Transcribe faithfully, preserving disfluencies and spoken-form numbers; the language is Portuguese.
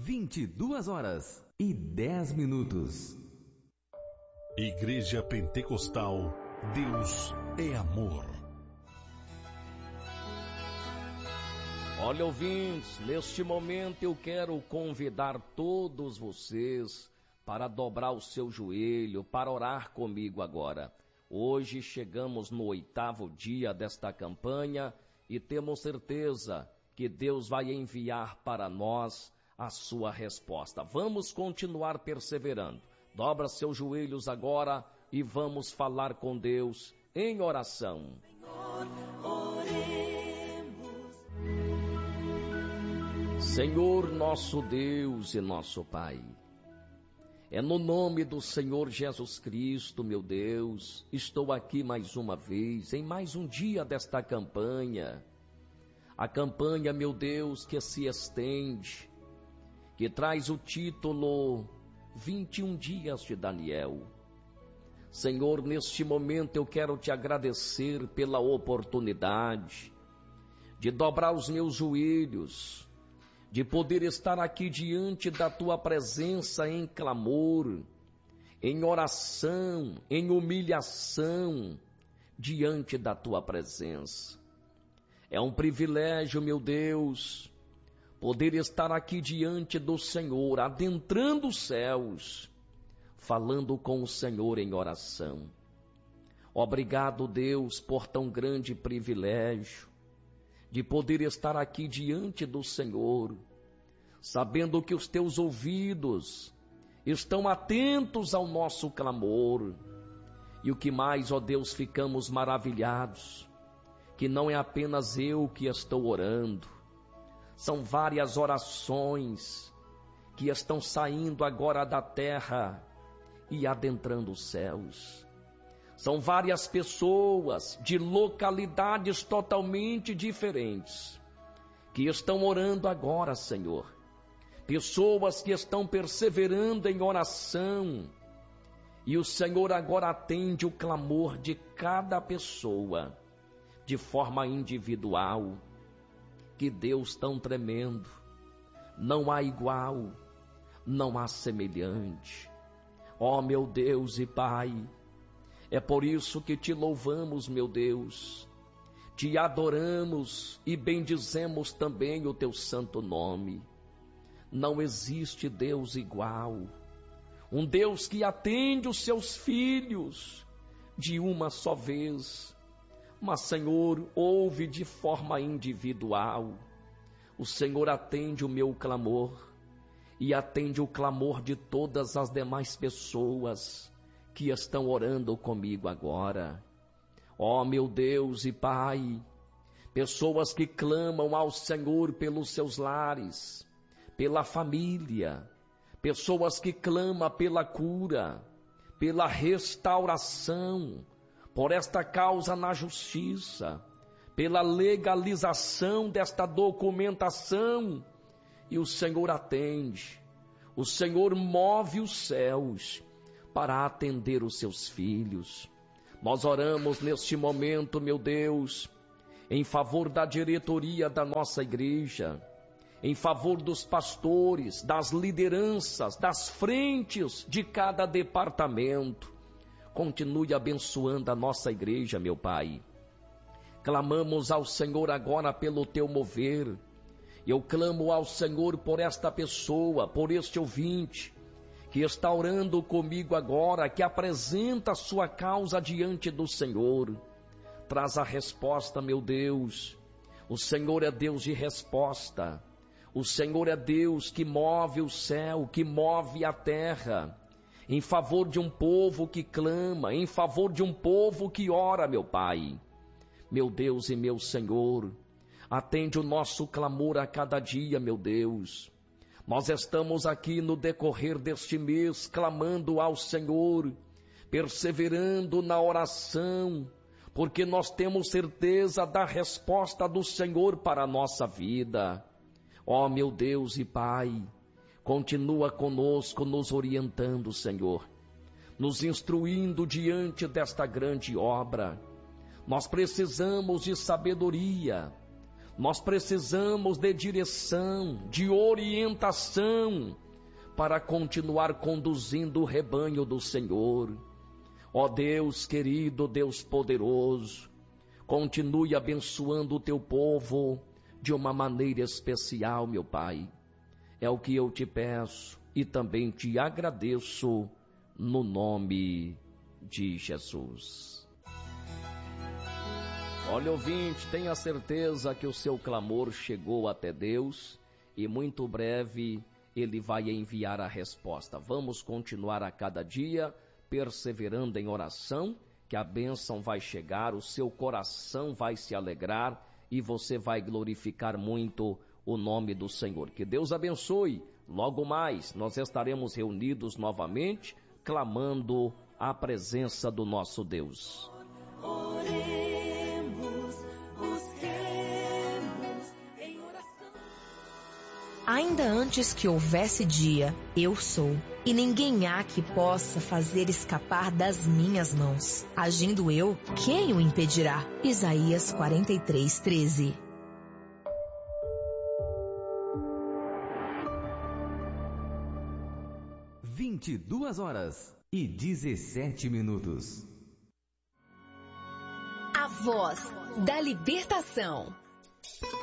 vinte e duas horas e dez minutos. Igreja Pentecostal, Deus é amor. Olha, ouvintes, neste momento eu quero convidar todos vocês para dobrar o seu joelho, para orar comigo agora. Hoje chegamos no oitavo dia desta campanha e temos certeza que Deus vai enviar para nós a sua resposta. Vamos continuar perseverando. Dobra seus joelhos agora e vamos falar com Deus em oração. Senhor, nosso Deus e nosso Pai, é no nome do Senhor Jesus Cristo, meu Deus, estou aqui mais uma vez, em mais um dia desta campanha. A campanha, meu Deus, que se estende, que traz o título vinte e um dias de Daniel. Senhor, neste momento eu quero te agradecer pela oportunidade de dobrar os meus joelhos, de poder estar aqui diante da tua presença em clamor, em oração, em humilhação, diante da tua presença. É um privilégio, meu Deus, poder estar aqui diante do Senhor, adentrando os céus, falando com o Senhor em oração. Obrigado, Deus, por tão grande privilégio de poder estar aqui diante do Senhor, sabendo que os teus ouvidos estão atentos ao nosso clamor. E o que mais, ó Deus, ficamos maravilhados, que não é apenas eu que estou orando, são várias orações que estão saindo agora da terra e adentrando os céus. São várias pessoas de localidades totalmente diferentes que estão orando agora, Senhor. Pessoas que estão perseverando em oração. E o Senhor agora atende o clamor de cada pessoa de forma individual. Que Deus tão tremendo, não há igual, não há semelhante. Ó meu Deus e Pai, é por isso que te louvamos, meu Deus, te adoramos e bendizemos também o teu santo nome. Não existe Deus igual, um Deus que atende os seus filhos de uma só vez. Mas, Senhor, ouve de forma individual. O Senhor atende o meu clamor e atende o clamor de todas as demais pessoas que estão orando comigo agora. Ó meu Deus e Pai, pessoas que clamam ao Senhor pelos seus lares, pela família, pessoas que clamam pela cura, pela restauração, por esta causa na justiça, pela legalização desta documentação, e o Senhor atende, o Senhor move os céus para atender os seus filhos. Nós oramos neste momento, meu Deus, em favor da diretoria da nossa igreja, em favor dos pastores, das lideranças, das frentes de cada departamento. Continue abençoando a nossa igreja, meu Pai. Clamamos ao Senhor agora pelo teu mover. Eu clamo ao Senhor por esta pessoa, por este ouvinte, que está orando comigo agora, que apresenta a sua causa diante do Senhor. Traz a resposta, meu Deus. O Senhor é Deus de resposta. O Senhor é Deus que move o céu, que move a terra, em favor de um povo que clama, em favor de um povo que ora, meu Pai. Meu Deus e meu Senhor, atende o nosso clamor a cada dia, meu Deus. Nós estamos aqui no decorrer deste mês clamando ao Senhor, perseverando na oração, porque nós temos certeza da resposta do Senhor para a nossa vida. Ó meu Deus e Pai, continua conosco, nos orientando, Senhor, nos instruindo diante desta grande obra. Nós precisamos de sabedoria, Nós precisamos de direção, de orientação, para continuar conduzindo o rebanho do Senhor. Ó Deus querido, Deus poderoso, continue abençoando o teu povo de uma maneira especial, meu Pai. É o que eu te peço e também te agradeço no nome de Jesus. Olha, ouvinte, tenha certeza que o seu clamor chegou até Deus e muito breve Ele vai enviar a resposta. Vamos continuar a cada dia perseverando em oração, que a bênção vai chegar, o seu coração vai se alegrar e você vai glorificar muito o nome do Senhor. Que Deus abençoe. Logo mais nós estaremos reunidos novamente, clamando a presença do nosso Deus. Ainda antes que houvesse dia, eu sou, e ninguém há que possa fazer escapar das minhas mãos. Agindo eu, quem o impedirá? Isaías quarenta e três, treze. vinte e duas horas e dezessete minutos. A voz da libertação.